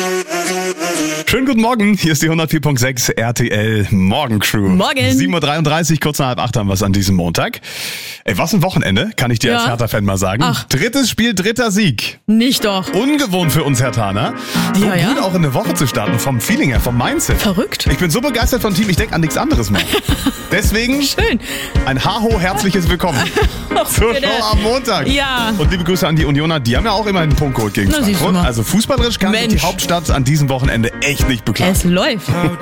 Schönen guten Morgen, hier ist die 104.6 RTL Morgencrew. Morgen. 7.33 Uhr, kurz nach 7:30 haben wir es an diesem Montag. Ey, was ein Wochenende, kann ich dir als Hertha-Fan mal sagen. Ach. Drittes Spiel, dritter Sieg. Nicht doch. Ungewohnt für uns Herthaner. So Ja, ja. gut auch in eine Woche zu starten, vom Feeling her, vom Mindset. Verrückt. Ich bin so begeistert vom Team, ich denke an nichts anderes mehr. Deswegen Schön. ein Haho herzliches Willkommen zur bitte. Show am Montag. Ja. Und liebe Grüße an die Unioner, die haben ja auch immer einen Punkt geholt gegen Na, siehst du Frankfurt. mal. Also fußballerisch kann sich die Mensch. Hauptstadt an diesem Wochenende echt nicht beklagen. Es läuft.